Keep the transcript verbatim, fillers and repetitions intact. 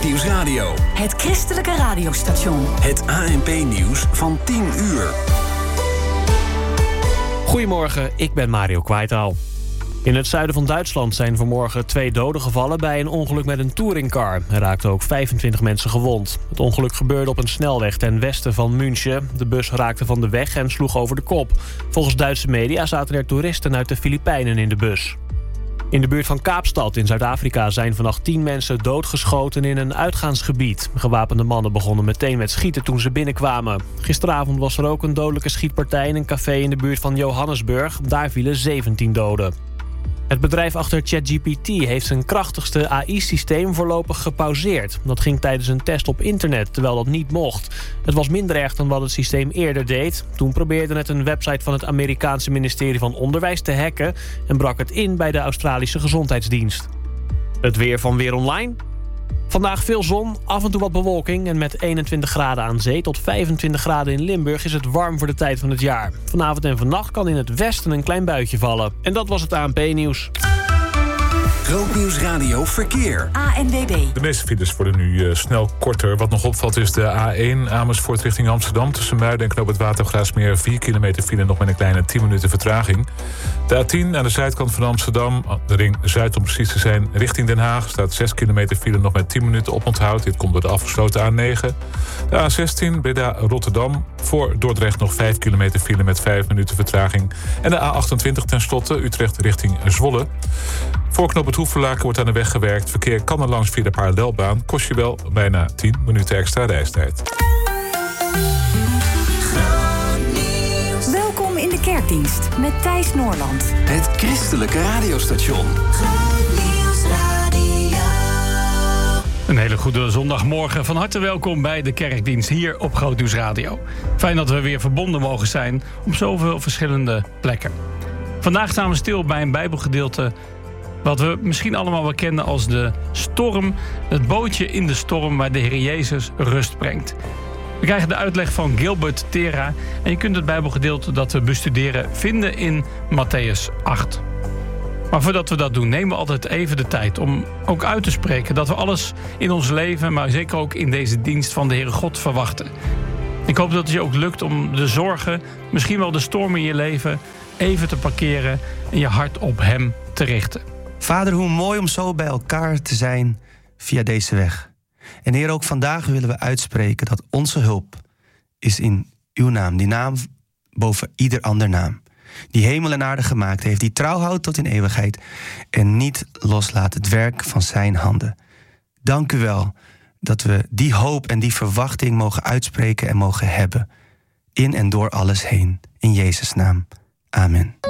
Grootnieuws Radio. Het christelijke radiostation. Het A N P-nieuws van tien uur. Goedemorgen, ik ben Mario Kwaitaal. In het zuiden van Duitsland zijn vanmorgen twee doden gevallen bij een ongeluk met een touringcar. Er raakten ook vijfentwintig mensen gewond. Het ongeluk gebeurde op een snelweg ten westen van München. De bus raakte van de weg en sloeg over de kop. Volgens Duitse media zaten er toeristen uit de Filipijnen in de bus. In de buurt van Kaapstad in Zuid-Afrika zijn vannacht tien mensen doodgeschoten in een uitgaansgebied. Gewapende mannen begonnen meteen met schieten toen ze binnenkwamen. Gisteravond was er ook een dodelijke schietpartij in een café in de buurt van Johannesburg. Daar vielen zeventien doden. Het bedrijf achter ChatGPT heeft zijn krachtigste A I-systeem voorlopig gepauzeerd. Dat ging tijdens een test op internet, terwijl dat niet mocht. Het was minder erg dan wat het systeem eerder deed. Toen probeerde het een website van het Amerikaanse ministerie van Onderwijs te hacken en brak het in bij de Australische Gezondheidsdienst. Het weer van Weer Online. Vandaag veel zon, af en toe wat bewolking en met eenentwintig graden aan zee tot vijfentwintig graden in Limburg is het warm voor de tijd van het jaar. Vanavond en vannacht kan in het westen een klein buitje vallen. En dat was het A N P-nieuws. Grootnieuws Radio Verkeer. A N W B. De meeste files worden nu uh, snel korter. Wat nog opvalt is de A één Amersfoort richting Amsterdam. Tussen Muiden en Knoop het Watergraafsmeer vier kilometer file, nog met een kleine tien minuten vertraging. De A tien aan de zuidkant van Amsterdam, de ring Zuid om precies te zijn, richting Den Haag staat zes kilometer file, nog met tien minuten oponthoud. Dit komt door de afgesloten A negen. De A zestien Breda Rotterdam, voor Dordrecht nog vijf kilometer file met vijf minuten vertraging. En de A achtentwintig tenslotte Utrecht richting Zwolle. Voor Knoop het Hoevenlaken wordt aan de weg gewerkt. Verkeer kan er langs via de parallelbaan. Kost je wel bijna tien minuten extra reistijd. Welkom in de kerkdienst met Thijs Noorland. Het christelijke radiostation. Een hele goede zondagmorgen. Van harte welkom bij de kerkdienst hier op Grootnieuws Radio. Fijn dat we weer verbonden mogen zijn op zoveel verschillende plekken. Vandaag staan we stil bij een Bijbelgedeelte wat we misschien allemaal wel kennen als de storm. Het bootje in de storm waar de Heer Jezus rust brengt. We krijgen de uitleg van Gilbert Tera. En je kunt het Bijbelgedeelte dat we bestuderen vinden in Matthäus acht. Maar voordat we dat doen, nemen we altijd even de tijd om ook uit te spreken dat we alles in ons leven, maar zeker ook in deze dienst van de Heere God verwachten. Ik hoop dat het je ook lukt om de zorgen, misschien wel de storm in je leven, even te parkeren en je hart op Hem te richten. Vader, hoe mooi om zo bij elkaar te zijn via deze weg. En Heer, ook vandaag willen we uitspreken dat onze hulp is in uw naam. Die naam boven ieder ander naam. Die hemel en aarde gemaakt heeft. Die trouw houdt tot in eeuwigheid. En niet loslaat het werk van zijn handen. Dank u wel dat we die hoop en die verwachting mogen uitspreken en mogen hebben. In en door alles heen. In Jezus' naam. Amen.